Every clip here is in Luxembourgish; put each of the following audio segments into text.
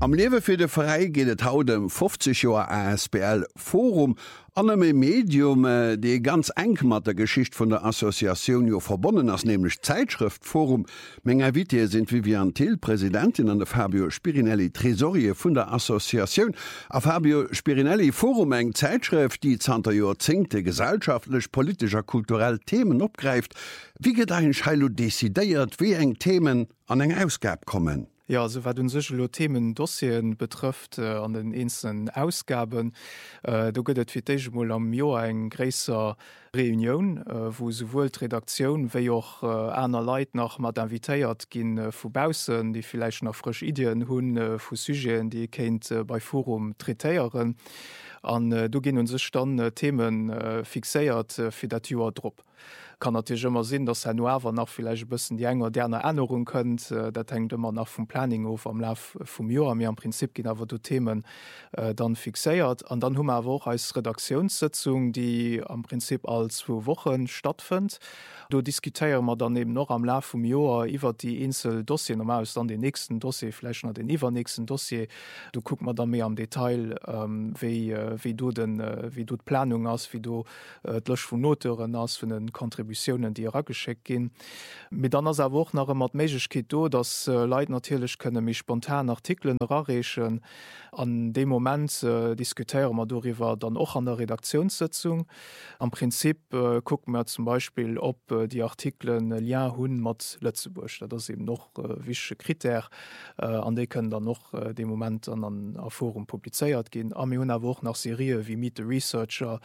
Am Lewe fir de Verein geht et haut dem 50 Joer ASBL Forum an e Medium, de ganz eng mat der Geschicht vun der Assoziation jo verbonnen ass, nämlich Zeitschriftforum. Menge Witte sind Vivian Till, Präsidentin, an der Fabio Spirinelli, Tresorie vun der Assoziation. A Fabio Spirinelli Forum eng Zeitschrift, die zanter Jahrzehntete gesellschaftlich, politischer, kulturell Themen opgreift. Wie geht ein Scheilo desideiert, wie eng Themen an eng Ausgab kommen? Ja, so wat sechlo Themen Dossien betrifft an den einzelnen Ausgaben, do gëtt fir mal am Joer eng gréisser Reunion, wo sowohl d'Redaktion wéi och aner Leiit nach mat invitéiert ginn vubausen, die vielleicht nach frisch Ideen hunn vu Sygéen, die kennt bei Forum tretéieren. An du ginn un sech dann Themen fixéiert fir dat Joer Drpp. Kann natürlich immer sinn, dass er nower nach vielleicht bëssen die enger derner Änderung kënnt, dat hängt immer nach vum Planning of am Lauf vum Joer mir am Prinzip gin awer du Themen dann fixéiert. An dann hummer woch als Redaktionssitzung, die am Prinzip als 2 Wochen stattfind. Du diskutiere man daneben noch am Lauf vum Joer iwwer die Insel Dossier normal dann den nächsten Dossier vielleicht nach den iwwernächsten Dossier. Du guck man dann mehr am Detail wie du Planung ass, wie du Lëch vu Noteuren ass vun den Kontributionen, die geschickt gin. Mit anders woch nach mat Meigkeet do, dass Leiit natürlich könne mich spontan Artikeln rarechen. An dem Moment diskutieren man darüber dann auch an der Redaktionssitzung. Am Prinzip gucken wir zum Beispiel, ob die Artikeln Lien hunn mat Lützeburg. Das ist eben noch wichtige Kriter, an die können dann noch dem Moment an Forum publiziert gehen. Am Woch nach Serie wie Meet the Researcher,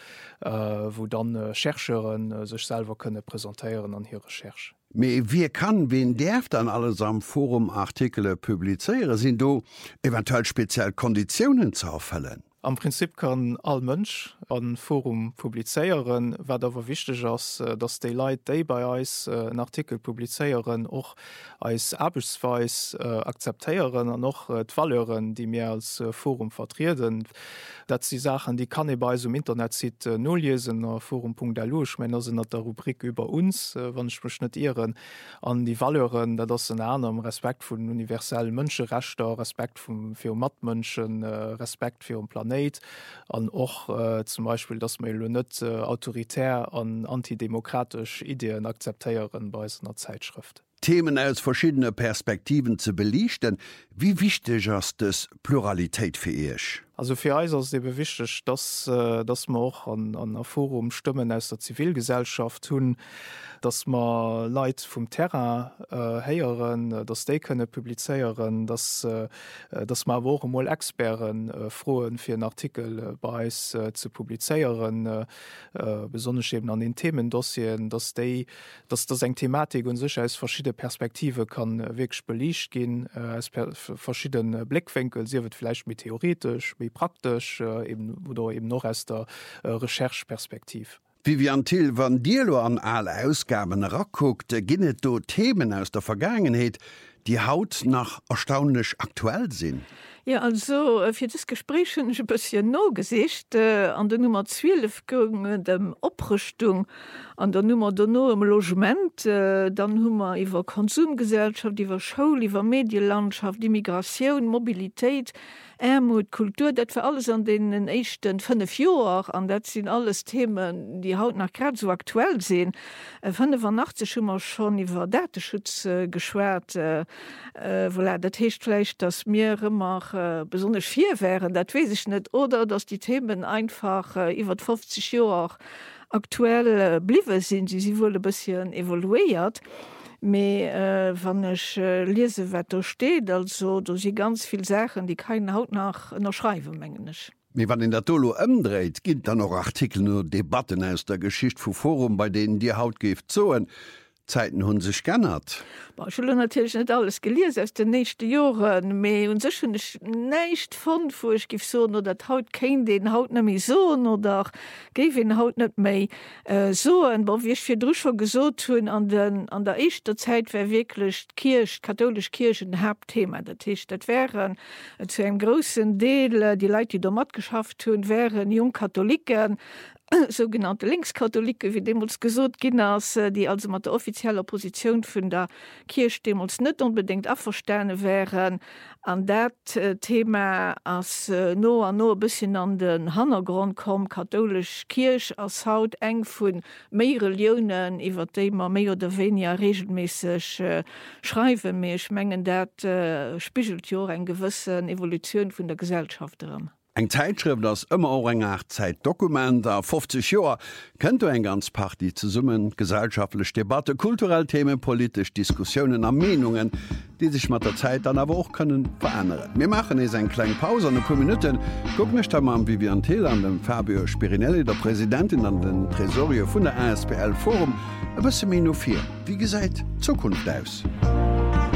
wo dann Chercheuren sich selber können präsentieren an ihre Recherche. Wie kann wen derft an alles am Forum Artikel publizieren? Sind do eventuell speziell Konditionen zu auffällen? Am Prinzip kann all Mënsch an Forum publizeieren, wat awer wichtig ass, dats déi Leiit déi bei eis en Artikel publizeieren och als Arbeitsweis akzeptéieren an noch d'Valeuren, die mir als Forum vertreten. Dat sie Sachen, die kann e bei um Internet si nolesen a forum.deluch, Männer sinn der Rubrik über uns, wann ich mech net ieren an die Valeuren, dat ass en anderem Respekt vun universellen Mënscherechter, Respekt fir Matmënschen, Respekt fir Planet an och zum Beispiel, dass man net autoritär an antidemokratisch Ideen akzeptieren bei einer Zeitschrift. Themen aus verschiedene Perspektiven zu belichten, wie wichtig ist das Pluralität für euch? Also für uns ist es wichtig, dass wir auch an einem Forum Stimmen aus der Zivilgesellschaft tun, dass wir Leute vom Terrain hören, dass die können publizieren, dass wir auch mal Experten frohen für einen Artikel bei uns zu publizieren, besonders eben an den Themendossien, dass das eine Thematik und sich aus verschiedenen Perspektiven kann wirklich belicht gehen, aus verschiedenen Blickwinkeln. Sie wird vielleicht mit theoretisch, wie praktisch oder eben noch aus der Rechercheperspektive. Vivian Till, wann Dirlo an alle Ausgaben raguckt, ginnet do Themen aus der Vergangenheit, die haut nach erstaunlich aktuell sind. Ja, also für das Gespräch schon ein bisschen no Gesicht an der Nummer 12 gegen dem Obrüstung, an der Nummer no im Logement, dann Hummer über Konsumgesellschaft, über Schule, über Medienlandschaft, Immigration, Mobilität, Armut, Kultur, das war alles an den ersten 5 Jahren, und das sind alles Themen, die haut nach gerade so aktuell sind. 85 haben wir schon über Datenschutz geschwärzt, voilà, das heißt vielleicht, dass wir immer besonders viel wären, das weiß ich nicht, oder dass die Themen einfach über 50 Jahre aktuell blieben sind, sie wurden ein bisschen evaluiert. Aber wenn ich lese, was da steht, also da sind ganz viele Sachen, die keine Haut nach schreiben, meine ich. Wenn in der Tolo umdreht, gibt dann noch Artikel nur Debatten aus der Geschichte vom Forum, bei denen die Haut gibt so. Zeiten hun sich geändert. Ich habe natürlich nicht alles gelesen aus den nächsten Jahren, aber und sich nicht von, wo ich so, oder Haut kein den Haut nicht mehr so, oder gebe den Haut nicht mehr so. Und wie ich für drüber gesagt habe, an der ersten Zeit wäre wirklich die katholische Kirche ein Hauptthema. Das heißt, das wären zu einem großen Teil, die Leute, die da mitgeschafft haben, wären Jungkatholiken, sogenannte Linkskatholike wie demos gesot Ginners, die also mat der offizieller Position vun der Kirch demos net unbedingt afversterne wären an dat Thema as no an no bisschen an den Hannergrund kom katholisch Kirch as haut eng vun méi Religionen iwwer Thema méi oder weniger regelmäßig schreibe méch menggen dat spiegelt jo en gewissen Evolution vun der Gesellschaft. Eng Zeitschrift das immer auch eng Zeitdokument a 50 Joer kennt du eng ganz Party zu summen, gesellschaftliche Debatte, kulturelle Themen, politisch Diskussionen an Meinungen, die sich mit der Zeit dann aber auch können verändern. Wir machen jetzt eine kleine Pause, eine paar Minuten. Guck mich da mal an Vivian Thiel, an den Fabio Spirinelli, der Präsidentin, an den Tresorio von der ASBL Forum. Ein bisschen mehr noch 4. Wie gesagt, Zukunft aus.